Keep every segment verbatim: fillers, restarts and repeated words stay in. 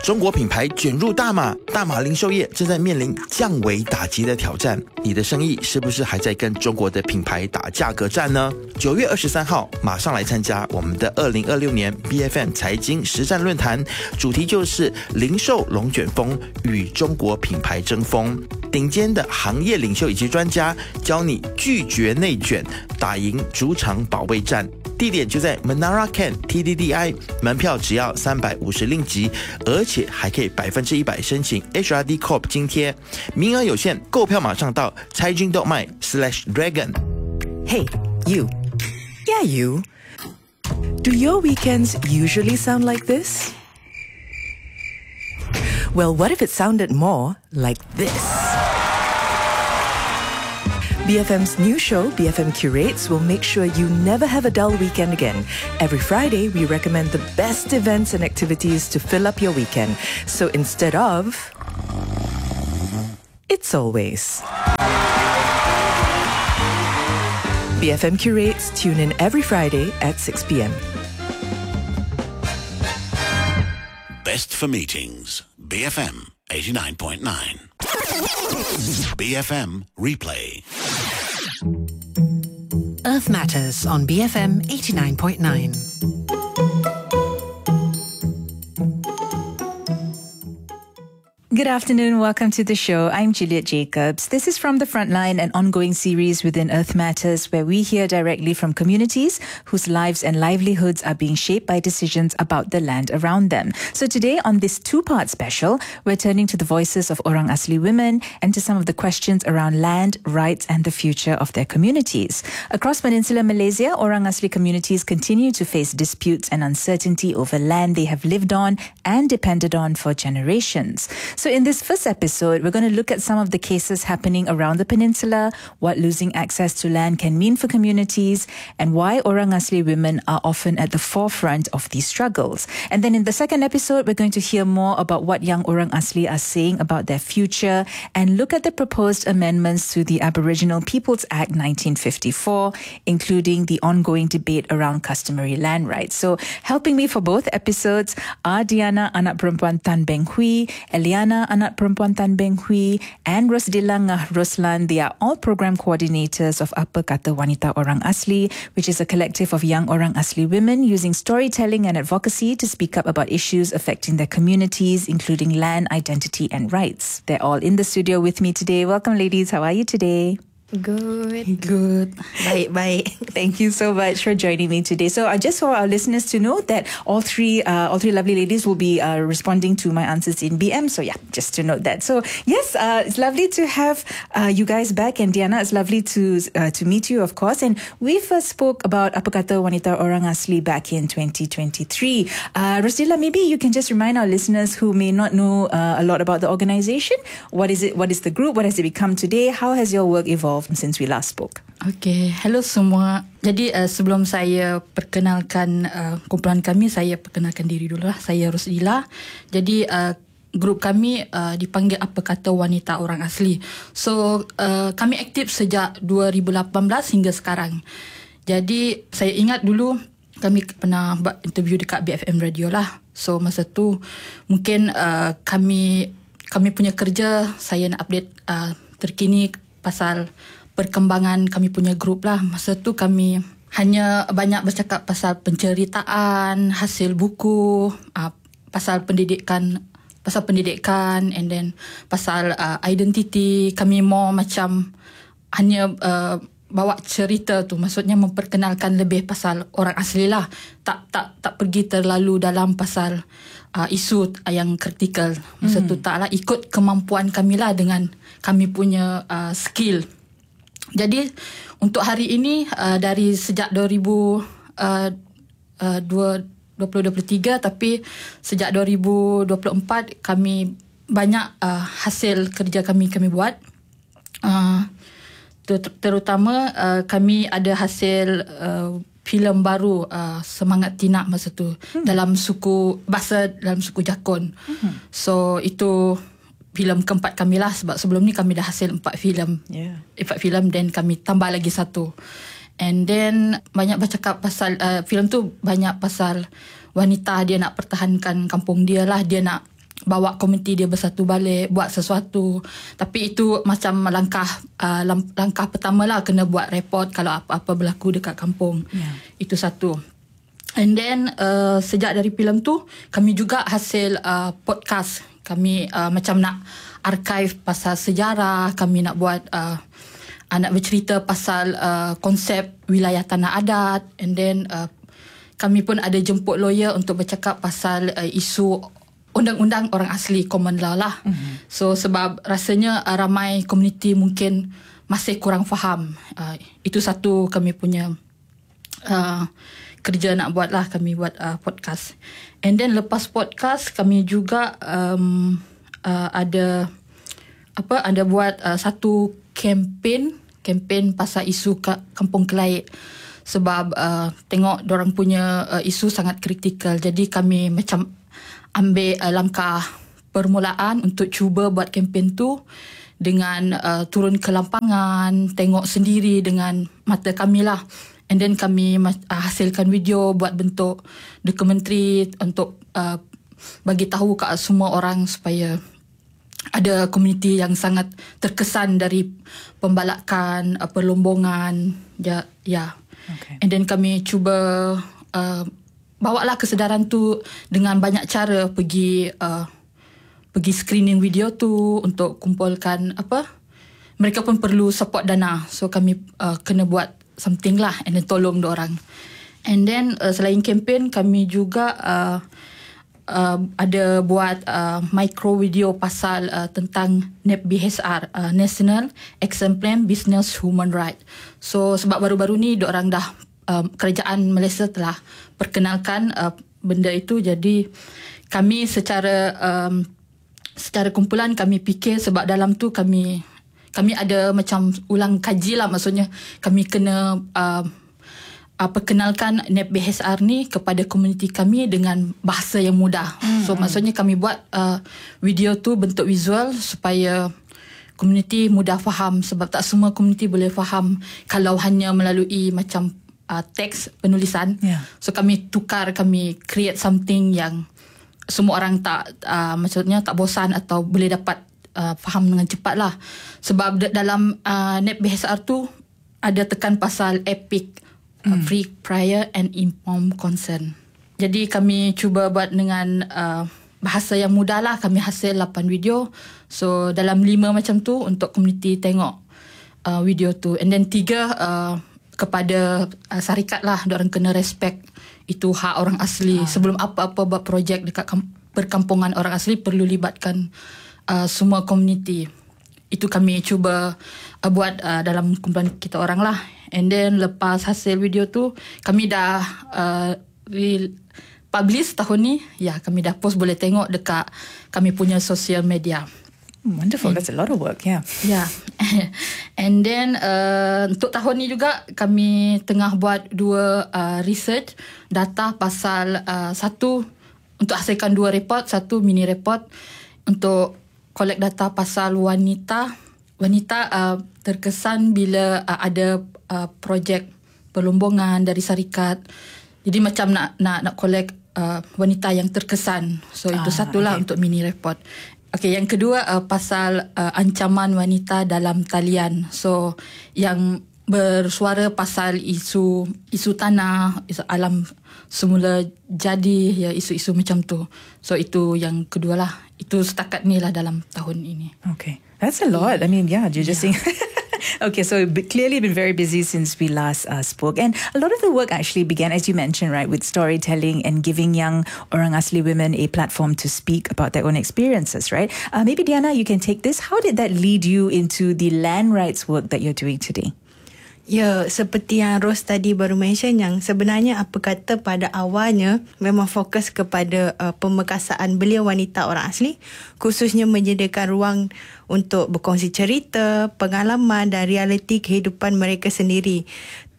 中国品牌卷入大马，大马零售业正在面临降维打击的挑战。你的生意是不是还在跟中国的品牌打价格战呢？九月二十三号，马上来参加我们的二零二六年 B F M 财经实战论坛，主题就是零售龙卷风与中国品牌争锋。顶尖的行业领袖以及专家教你拒绝内卷，打赢主场保卫战。地点就在 Menara Ken T D D I， 门票只要三百五十令吉，而且还可以百分之一百申请 H R D Corp 津贴，名额有限，购票马上到财经动脉 slash dragon。 Hey, you. Yeah, you. Do your weekends usually sound like this? Well, what if it sounded more like this? B F M's new show, B F M Curates, will make sure you never have a dull weekend again. Every Friday, we recommend the best events and activities to fill up your weekend. So instead of... it's always... B F M Curates, tune in every Friday at six p.m. Best for meetings, B F M eighty-nine point nine. B F M Replay. Earth Matters on B F M eighty-nine point nine. Good afternoon. Welcome to the show. I'm Juliet Jacobs. This is From the Frontline, an ongoing series within Earth Matters, where we hear directly from communities whose lives and livelihoods are being shaped by decisions about the land around them. So today, on this two-part special, we're turning to the voices of Orang Asli women and to some of the questions around land, rights, and the future of their communities. Across Peninsular Malaysia, Orang Asli communities continue to face disputes and uncertainty over land they have lived on and depended on for generations. So in this first episode, we're going to look at some of the cases happening around the peninsula, what losing access to land can mean for communities, and why Orang Asli women are often at the forefront of these struggles. And then in the second episode, we're going to hear more about what young Orang Asli are saying about their future and look at the proposed amendments to the Aboriginal Peoples Act nineteen fifty-four, including the ongoing debate around customary land rights. So helping me for both episodes are Diana, anak perempuan Tan Beng Hui, Eliana, anak perempuan Tan Beng Hui, and Rosdilla Ngah Roslan. They are all program coordinators of Apa Kata Wanita Orang Asli, which is a collective of young Orang Asli women using storytelling and advocacy to speak up about issues affecting their communities, including land, identity, and rights. They're all in the studio with me today. Welcome, ladies. How are you today? Good. Good. Baik, baik. Thank you so much for joining me today. So I just want our listeners to know that all three uh, all three lovely ladies will be uh, responding to my answers in B M. So yeah, just to note that. So yes, uh, it's lovely to have uh, you guys back. And Diana, it's lovely to uh, to meet you, of course. And we first spoke about Apa Kata Wanita Orang Asli back in twenty twenty-three. Uh, Rosdilla, maybe you can just remind our listeners who may not know uh, a lot about the organisation. What is it? What is the group? What has it become today? How has your work evolved since we last spoke? Okay, hello semua. Jadi uh, sebelum saya perkenalkan uh, kumpulan kami, saya perkenalkan diri dulu lah. Saya Rosdilla. Jadi uh, grup kami uh, dipanggil Apa Kata Wanita Orang Asli. So uh, kami aktif sejak dua ribu lapan belas hingga sekarang. Jadi saya ingat dulu kami pernah buat interview dekat B F M Radio lah. So masa tu mungkin uh, kami kami punya kerja, saya nak update uh, terkini pasal perkembangan kami punya grup lah. Masa tu kami hanya banyak bercakap pasal penceritaan, hasil buku, uh, pasal pendidikan, pasal pendidikan and then pasal uh, identity. Kami more macam hanya uh, bawa cerita tu, maksudnya memperkenalkan lebih pasal orang asli lah. Tak tak tak pergi terlalu dalam pasal uh, isu yang kritikal. Masa mm. tu taklah, ikut kemampuan kami lah dengan kami punya uh, skill. Jadi untuk hari ini uh, dari sejak dua ribu dua puluh dua puluh tiga, tapi sejak dua ribu dua puluh empat kami banyak uh, hasil kerja kami kami buat. Uh, ter- terutama uh, kami ada hasil uh, filem baru uh, Semangat Tinak masa tu hmm. dalam suku bahasa dalam suku Jakun. Hmm. So itu filem keempat kami lah, sebab sebelum ni kami dah hasil empat filem. Yeah. Empat filem dan kami tambah lagi satu. And then banyak bercakap pasal uh, filem tu banyak pasal wanita, dia nak pertahankan kampung dia lah, dia nak bawa komuniti dia bersatu balik, buat sesuatu. Tapi itu macam langkah uh, langkah pertama lah, kena buat report kalau apa-apa berlaku dekat kampung. Yeah. Itu satu. And then uh, sejak dari filem tu, kami juga hasil uh, podcast. Kami uh, macam nak archive pasal sejarah, kami nak buat uh, nak bercerita pasal uh, konsep wilayah tanah adat. And then uh, kami pun ada jemput lawyer untuk bercakap pasal uh, isu undang-undang orang asli, common law lah. Mm-hmm. So sebab rasanya uh, ramai komuniti mungkin masih kurang faham. Uh, itu satu kami punya uh, kerja nak buat lah, kami buat uh, podcast. And then lepas podcast kami juga um, uh, ada apa ada buat uh, satu kempen kempen pasal isu Kampung Kelait. Sebab uh, tengok dorang punya uh, isu sangat kritikal. Jadi kami macam ambil uh, langkah permulaan untuk cuba buat kempen tu dengan uh, turun ke lapangan, tengok sendiri dengan mata kami lah. And then kami uh, hasilkan video, buat bentuk dokumentari untuk uh, bagi tahu ke semua orang supaya ada komuniti yang sangat terkesan dari pembalakan, uh, perlombongan. Ya, ya. Okay. And then kami cuba uh, bawalah kesedaran tu dengan banyak cara, pergi uh, pergi screening video tu untuk kumpulkan apa. Mereka pun perlu support dana. So kami uh, kena buat something lah and then tolong diorang. And then uh, selain kempen, kami juga uh, uh, ada buat uh, micro video pasal uh, tentang N A B B H R, uh, National Action Plan Business Human Right. So sebab baru-baru ni diorang dah um, kerajaan Malaysia telah perkenalkan uh, benda itu. Jadi kami secara um, secara kumpulan kami fikir, sebab dalam tu kami kami ada macam ulang kaji lah, maksudnya kami kena uh, uh, perkenalkan N A B B H R ni kepada komuniti kami dengan bahasa yang mudah. Hmm. So maksudnya kami buat uh, video tu bentuk visual supaya komuniti mudah faham, sebab tak semua komuniti boleh faham kalau hanya melalui macam uh, teks penulisan. Yeah. So kami tukar, kami create something yang semua orang tak uh, maksudnya tak bosan atau boleh dapat uh, faham dengan cepat lah. Sebab d- dalam uh, N A B B H R tu ada tekan pasal EPIC, mm. uh, Free, Prior and Informed Consent. Jadi kami cuba buat dengan uh, bahasa yang mudah lah. Kami hasil lapan video. So dalam lima macam tu untuk komuniti tengok uh, video tu. And then tiga uh, kepada uh, syarikat lah. Diorang kena respect itu hak orang asli. Ah. Sebelum apa-apa buat projek dekat kam- perkampungan orang asli, perlu libatkan uh, semua komuniti. Itu kami cuba uh, buat uh, dalam kumpulan kita orang lah. And then lepas hasil video tu, kami dah uh, re- publish tahun ni. Ya, kami dah post, boleh tengok dekat kami punya social media. Wonderful, that's a lot of work, yeah. Yeah. And then uh, untuk tahun ni juga kami tengah buat dua uh, research data pasal uh, satu untuk hasilkan dua report, satu mini report untuk collect data pasal wanita wanita uh, terkesan bila uh, ada uh, projek perlombongan dari syarikat. Jadi macam nak nak nak collect uh, wanita yang terkesan. So itu ah, satulah okay. Untuk mini report. Okey, yang kedua uh, pasal uh, ancaman wanita dalam talian. So yang bersuara pasal isu isu tanah, isu alam semula jadi, ya, isu-isu macam tu. So itu yang kedua lah. Itu setakat ni lah dalam tahun ini. Okay, that's a lot. I mean, yeah, you're just yeah. saying. Okay, so clearly been very busy since we last uh, spoke, and a lot of the work actually began, as you mentioned, right, with storytelling and giving young Orang Asli women a platform to speak about their own experiences, right? Uh, maybe Diana, you can take this. How did that lead you into the land rights work that you're doing today? Ya, seperti yang Ros tadi baru mention, yang sebenarnya apa kata pada awalnya memang fokus kepada uh, pemekasaan belia wanita orang asli, khususnya menyediakan ruang untuk berkongsi cerita, pengalaman dan realiti kehidupan mereka sendiri.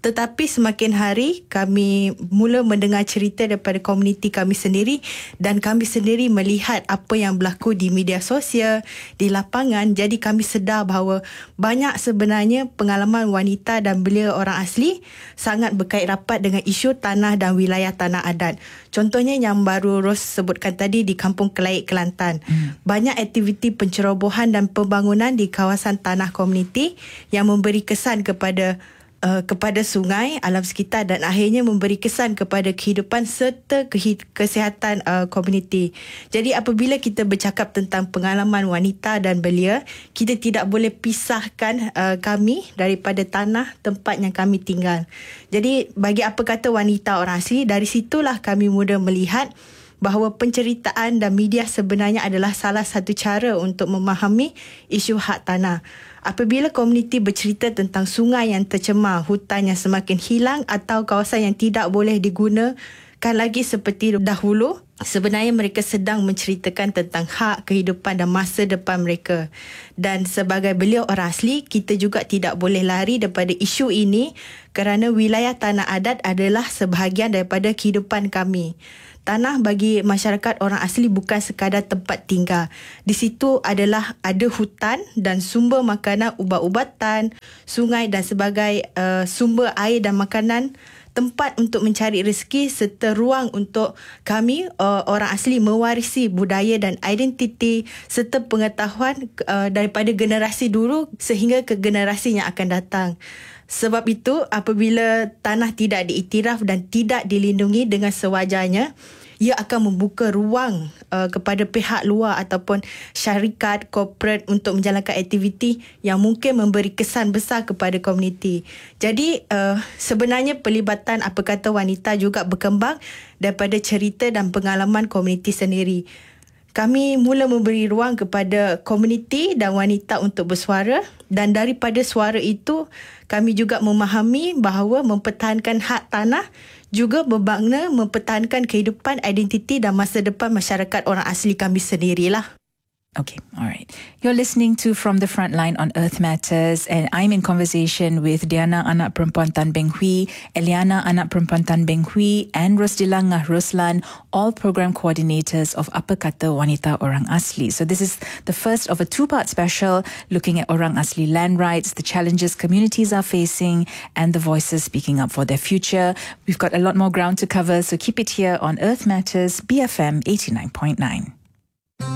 Tetapi semakin hari kami mula mendengar cerita daripada komuniti kami sendiri dan kami sendiri melihat apa yang berlaku di media sosial, di lapangan. Jadi kami sedar bahawa banyak sebenarnya pengalaman wanita dan belia orang asli sangat berkait rapat dengan isu tanah dan wilayah tanah adat. Contohnya yang baru Ros sebutkan tadi di Kampung Kelaik, Kelantan. Hmm. Banyak aktiviti pencerobohan dan pembangunan di kawasan tanah komuniti yang memberi kesan kepada Uh, kepada sungai, alam sekitar dan akhirnya memberi kesan kepada kehidupan serta ke- kesihatan uh, komuniti. Jadi apabila kita bercakap tentang pengalaman wanita dan belia, kita tidak boleh pisahkan uh, kami daripada tanah tempat yang kami tinggal. Jadi bagi apa kata wanita orang asli, dari situlah kami mula melihat bahawa penceritaan dan media sebenarnya adalah salah satu cara untuk memahami isu hak tanah. Apabila komuniti bercerita tentang sungai yang tercemar, hutan yang semakin hilang atau kawasan yang tidak boleh digunakan lagi seperti dahulu, sebenarnya mereka sedang menceritakan tentang hak, kehidupan dan masa depan mereka. Dan sebagai belia orang asli, kita juga tidak boleh lari daripada isu ini kerana wilayah tanah adat adalah sebahagian daripada kehidupan kami. Tanah bagi masyarakat orang asli bukan sekadar tempat tinggal. Di situ adalah ada hutan dan sumber makanan, ubat-ubatan, sungai dan sebagai uh, sumber air dan makanan, tempat untuk mencari rezeki serta ruang untuk kami uh, orang asli mewarisi budaya dan identiti serta pengetahuan uh, daripada generasi dulu sehingga ke generasi yang akan datang. Sebab itu, apabila tanah tidak diiktiraf dan tidak dilindungi dengan sewajarnya, ia akan membuka ruang uh, kepada pihak luar ataupun syarikat, korporat untuk menjalankan aktiviti yang mungkin memberi kesan besar kepada komuniti. Jadi, uh, sebenarnya pelibatan apa kata wanita juga berkembang daripada cerita dan pengalaman komuniti sendiri. Kami mula memberi ruang kepada komuniti dan wanita untuk bersuara dan daripada suara itu kami juga memahami bahawa mempertahankan hak tanah juga bermakna mempertahankan kehidupan, identiti dan masa depan masyarakat orang asli kami sendirilah. Okay, all right. You're listening to From the Frontline on Earth Matters, and I'm in conversation with Diana Anak Perempuan Tan Beng Hui, Eliana Anak Perempuan Tan Beng Hui, and Rosdila Ngah Roslan, all program coordinators of Apa Kata Wanita Orang Asli. So this is the first of a two-part special looking at Orang Asli land rights, the challenges communities are facing, and the voices speaking up for their future. We've got a lot more ground to cover, so keep it here on Earth Matters, B F M eighty-nine point nine.